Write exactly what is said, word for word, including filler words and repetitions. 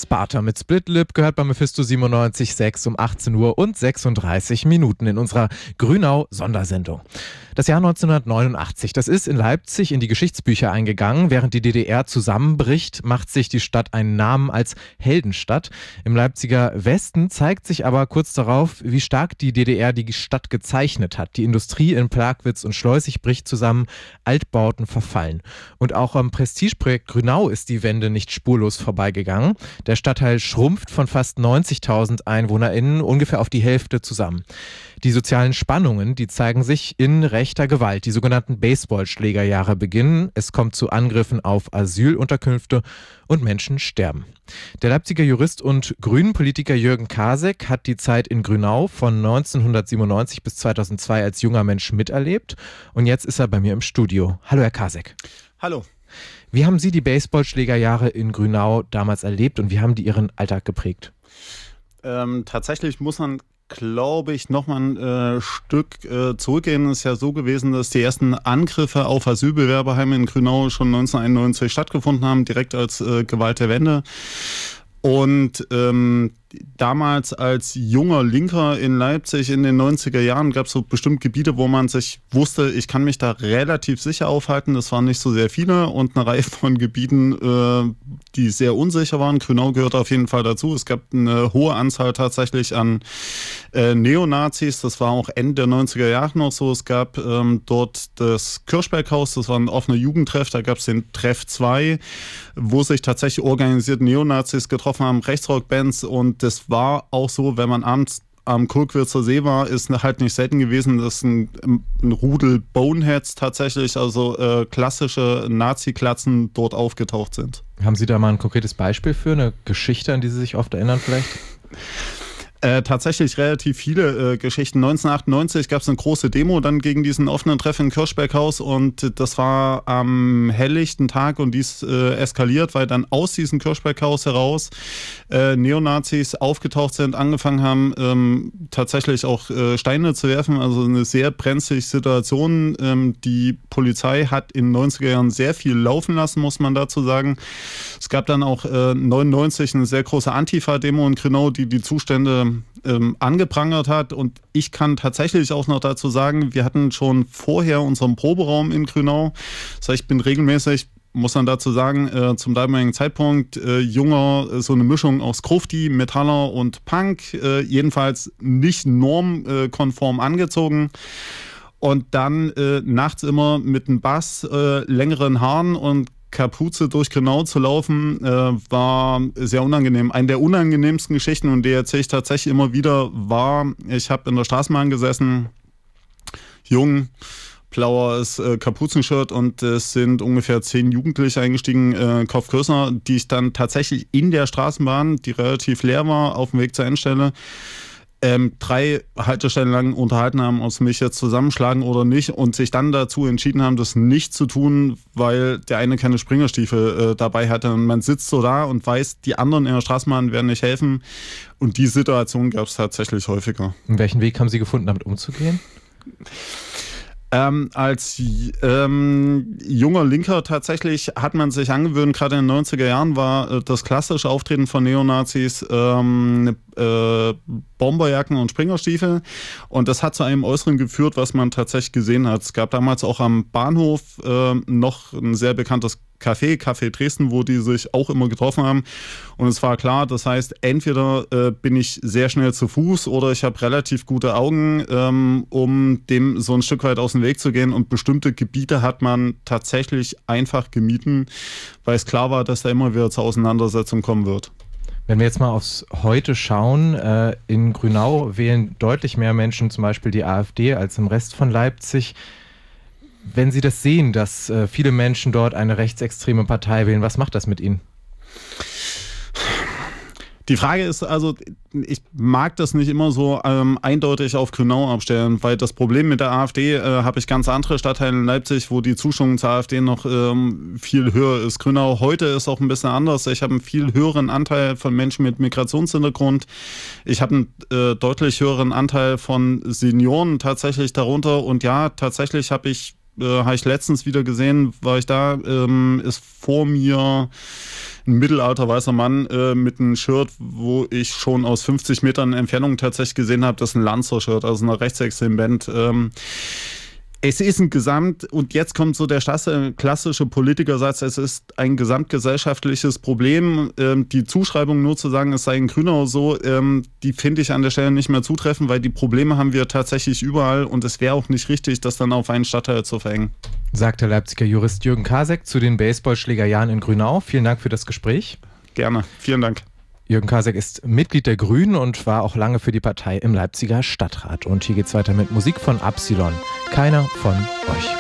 Sparta mit Split Lip gehört bei Mephisto siebenundneunzig Komma sechs um achtzehn Uhr und sechsunddreißig Minuten in unserer Grünau-Sondersendung. Das Jahr neunzehnhundertneunundachtzig, das ist in Leipzig in die Geschichtsbücher eingegangen. Während die D D R zusammenbricht, macht sich die Stadt einen Namen als Heldenstadt. Im Leipziger Westen zeigt sich aber kurz darauf, wie stark die D D R die Stadt gezeichnet hat. Die Industrie in Plagwitz und Schleusig bricht zusammen, Altbauten verfallen. Und auch am Prestigeprojekt Grünau ist die Wende nicht spurlos vorbeigegangen. Der Stadtteil schrumpft von fast neunzigtausend EinwohnerInnen ungefähr auf die Hälfte zusammen. Die sozialen Spannungen, die zeigen sich in rechter Gewalt. Die sogenannten Baseballschlägerjahre beginnen. Es kommt zu Angriffen auf Asylunterkünfte und Menschen sterben. Der Leipziger Jurist und Grünen-Politiker Jürgen Kasek hat die Zeit in Grünau von neunzehnhundertsiebenundneunzig bis zweitausendzwei als junger Mensch miterlebt. Und jetzt ist er bei mir im Studio. Hallo, Herr Kasek. Hallo. Wie haben Sie die Baseballschlägerjahre in Grünau damals erlebt und wie haben die Ihren Alltag geprägt? Ähm, tatsächlich muss man, glaube ich, noch mal ein äh, Stück äh, zurückgehen. Es ist ja so gewesen, dass die ersten Angriffe auf Asylbewerberheime in Grünau schon neunzehnhunderteinundneunzig stattgefunden haben, direkt als äh, Gewalt der Wende. Und ähm, damals als junger Linker in Leipzig in den neunziger Jahren gab es so bestimmt Gebiete, wo man sich wusste, ich kann mich da relativ sicher aufhalten. Das waren nicht so sehr viele und eine Reihe von Gebieten, äh, die sehr unsicher waren. Grünau gehört auf jeden Fall dazu. Es gab eine hohe Anzahl tatsächlich an äh, Neonazis. Das war auch Ende der neunziger Jahre noch so. Es gab ähm, dort das Kirchberghaus, das war ein offener Jugendtreff. Da gab es den Treff zwei, wo sich tatsächlich organisiert Neonazis getroffen haben, Rechtsrockbands. Und das war auch so, wenn man abends am Kulkwitzer See war, ist halt nicht selten gewesen, dass ein, ein Rudel Boneheads tatsächlich, also äh, klassische Nazi-Klatzen dort aufgetaucht sind. Haben Sie da mal ein konkretes Beispiel für, eine Geschichte, an die Sie sich oft erinnern vielleicht? Äh, tatsächlich relativ viele äh, Geschichten. neunzehnhundertachtundneunzig gab es eine große Demo dann gegen diesen offenen Treff im Kirchberghaus und das war am helllichten Tag und dies äh, eskaliert, weil dann aus diesem Kirchberghaus heraus äh, Neonazis aufgetaucht sind, angefangen haben, ähm, tatsächlich auch äh, Steine zu werfen. Also eine sehr brenzlige Situation. Ähm, die Polizei hat in den neunziger Jahren sehr viel laufen lassen, muss man dazu sagen. Es gab dann auch äh, neunundneunzig eine sehr große Antifa-Demo in Grünau, die die Zustände Ähm, angeprangert hat. Und ich kann tatsächlich auch noch dazu sagen, wir hatten schon vorher unseren Proberaum in Grünau. Das heißt, ich bin regelmäßig, muss man dazu sagen, äh, zum damaligen Zeitpunkt äh, junger, äh, so eine Mischung aus Grufti, Metaller und Punk, äh, jedenfalls nicht normkonform angezogen. Und dann äh, nachts immer mit einem Bass, äh, längeren Haaren und Kapuze durch Grünau zu laufen, äh, war sehr unangenehm. Eine der unangenehmsten Geschichten, und die erzähle ich tatsächlich immer wieder, war, ich habe in der Straßenbahn gesessen, jung, blaues äh, Kapuzenshirt und es sind ungefähr zehn Jugendliche eingestiegen, äh, Kopfgrößer, die ich dann tatsächlich in der Straßenbahn, die relativ leer war, auf dem Weg zur Endstelle, Ähm, drei Haltestellen lang unterhalten haben, ob sie mich jetzt zusammenschlagen oder nicht und sich dann dazu entschieden haben, das nicht zu tun, weil der eine keine Springerstiefel äh, dabei hatte. Und man sitzt so da und weiß, die anderen in der Straßenbahn werden nicht helfen. Und die Situation gab es tatsächlich häufiger. Und welchen Weg haben Sie gefunden, damit umzugehen? Ähm, als ähm, junger Linker tatsächlich hat man sich angewöhnt, gerade in den neunziger Jahren war äh, das klassische Auftreten von Neonazis ähm, äh, Bomberjacken und Springerstiefel und das hat zu einem Äußeren geführt, was man tatsächlich gesehen hat. Es gab damals auch am Bahnhof äh, noch ein sehr bekanntes Café, Café Dresden, wo die sich auch immer getroffen haben. Und es war klar, das heißt, entweder äh, bin ich sehr schnell zu Fuß oder ich habe relativ gute Augen, ähm, um dem so ein Stück weit aus dem Weg zu gehen. Und bestimmte Gebiete hat man tatsächlich einfach gemieden, weil es klar war, dass da immer wieder zur Auseinandersetzung kommen wird. Wenn wir jetzt mal aufs Heute schauen, äh, in Grünau wählen deutlich mehr Menschen zum Beispiel die AfD als im Rest von Leipzig. Wenn Sie das sehen, dass äh, viele Menschen dort eine rechtsextreme Partei wählen, was macht das mit Ihnen? Die Frage ist also, ich mag das nicht immer so ähm, eindeutig auf Grünau abstellen, weil das Problem mit der AfD äh, habe ich ganz andere Stadtteile in Leipzig, wo die Zustimmung zur AfD noch ähm, viel höher ist. Grünau heute ist auch ein bisschen anders. Ich habe einen viel höheren Anteil von Menschen mit Migrationshintergrund. Ich habe einen äh, deutlich höheren Anteil von Senioren tatsächlich darunter. Und ja, tatsächlich habe ich äh, habe ich letztens wieder gesehen, war ich da, ähm, ist vor mir ein mittelalter weißer Mann äh, mit einem Shirt, wo ich schon aus fünfzig Metern Entfernung tatsächlich gesehen habe, das ist ein Lanzer-Shirt, also eine rechtsextreme Band. Ähm, Es ist ein Gesamt, und jetzt kommt so der klassische Politikersatz, es ist ein gesamtgesellschaftliches Problem. Ähm, die Zuschreibung nur zu sagen, es sei in Grünau so, ähm, die finde ich an der Stelle nicht mehr zutreffend, weil die Probleme haben wir tatsächlich überall und es wäre auch nicht richtig, das dann auf einen Stadtteil zu verhängen. Sagt der Leipziger Jurist Jürgen Kasek zu den Baseballschlägerjahren in Grünau. Vielen Dank für das Gespräch. Gerne, vielen Dank. Jürgen Kasek ist Mitglied der Grünen und war auch lange für die Partei im Leipziger Stadtrat. Und hier geht's weiter mit Musik von Absilon. Keiner von euch.